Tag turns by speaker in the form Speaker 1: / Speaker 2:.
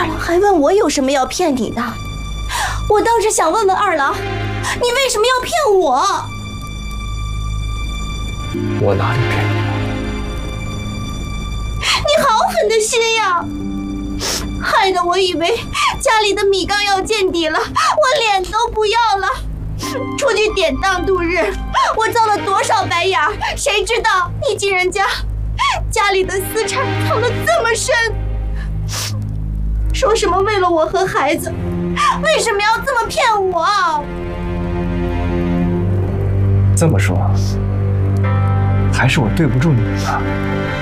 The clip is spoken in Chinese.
Speaker 1: 二郎还问我有什么要骗你的，我倒是想问问二郎，你为什么要骗我？
Speaker 2: 我哪里骗你了？
Speaker 1: 你好狠的心呀！害得我以为家里的米缸要见底了，我脸都不要了，出去典当度日，我遭了多少白眼，谁知道你竟然家里的私产藏得这么深，说什么为了我和孩子，为什么要这么骗我？
Speaker 2: 这么说，还是我对不住你了。